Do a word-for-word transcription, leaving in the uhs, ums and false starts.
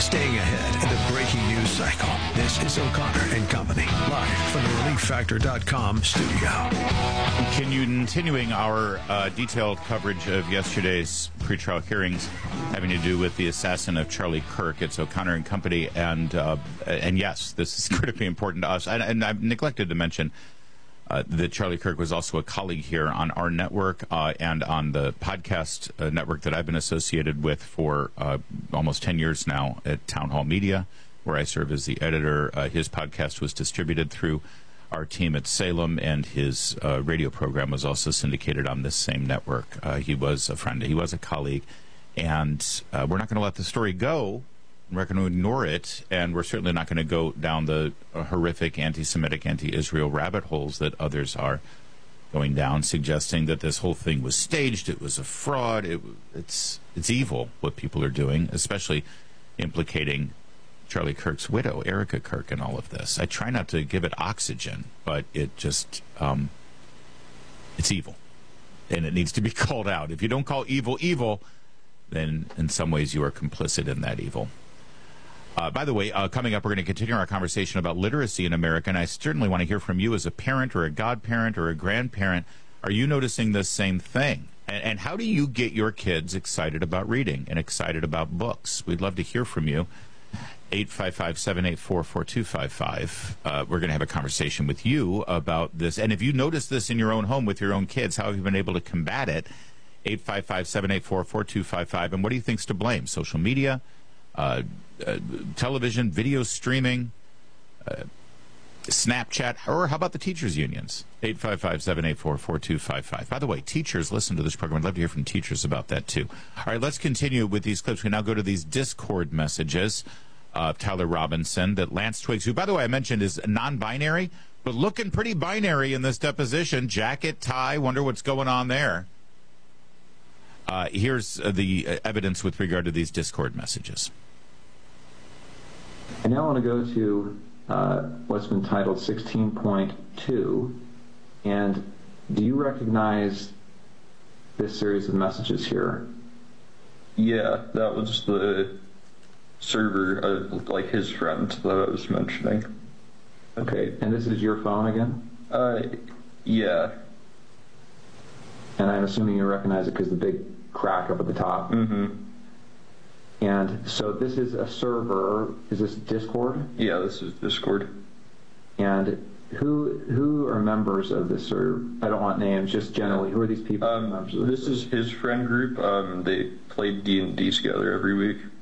Staying ahead of the breaking news cycle. This is O'Connor and Company, live from the relief factor dot com studio. Continuing our uh, detailed coverage of yesterday's pretrial hearings having to do with the assassin of Charlie Kirk. It's O'Connor and Company, and uh, and yes, this is critically important to us. And, and I've neglected to mention uh, that Charlie Kirk was also a colleague here on our network uh, and on the podcast uh, network that I've been associated with for uh, almost ten years now at Town Hall Media, where I serve as the editor. Uh, his podcast was distributed through our team at Salem, and his uh, radio program was also syndicated on this same network. Uh, he was a friend. He was a colleague. And uh, we're not going to let the story go. We're not going to ignore it. And we're certainly not going to go down the uh, horrific anti-Semitic, anti-Israel rabbit holes that others are going down, suggesting that this whole thing was staged. It was a fraud. It, it's, it's evil what people are doing, especially implicating Charlie Kirk's widow, Erica Kirk, in all of this. I try not to give it oxygen, but it just, um, it's evil. And it needs to be called out. If you don't call evil evil, then in some ways you are complicit in that evil. Uh, by the way, uh, coming up, we're going to continue our conversation about literacy in America, and I certainly want to hear from you as a parent or a godparent or a grandparent. Are you noticing the same thing? And, and how do you get your kids excited about reading and excited about books? We'd love to hear from you. eight five five, seven eight four, four two five five. Uh, we're going to have a conversation with you about this. And if you notice this in your own home with your own kids, how have you been able to combat it? eight five five, seven eight four, four two five five. And what do you think's to blame? Social media, uh, uh, television, video streaming, uh, Snapchat, or how about the teachers' unions? eight five five, seven eight four, four two five five. By the way, teachers listen to this program. I'd love to hear from teachers about that, too. All right, let's continue with these clips. We now go to these Discord messages. Uh, Tyler Robinson, that Lance Twiggs, who, by the way, I mentioned is non-binary, but looking pretty binary in this deposition. Jacket, tie, wonder what's going on there. Uh, here's uh, the uh, evidence with regard to these Discord messages. I now want to go to uh, what's been titled sixteen point two, and do you recognize this series of messages here? Yeah, that was the server, uh, like his friend that I was mentioning. Okay, and this is your phone again? Uh, yeah. And I'm assuming you recognize it because the big crack up at the top. Mm-hmm. And so this is a server. Is this Discord? Yeah, this is Discord. And who who are members of this server? I don't want names, just generally. Who are these people? Um, this is his friend group. Um, they played D and D together every week.